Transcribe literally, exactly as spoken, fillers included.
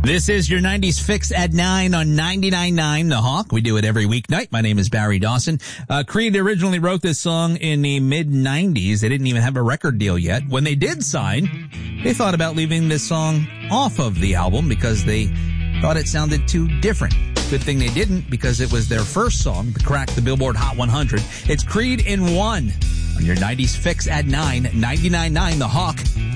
This is your nineties Fix at nine on ninety-nine point nine The Hawk. We do it every weeknight. My name is Barry Dawson. Uh, Creed originally wrote this song in the mid nineties. They didn't even have a record deal yet. When they did sign, they thought about leaving this song off of the album because they thought it sounded too different. Good thing they didn't, because it was their first song to crack the Billboard Hot one hundred. It's Creed in One on your nineties Fix at nine, ninety-nine point nine The Hawk.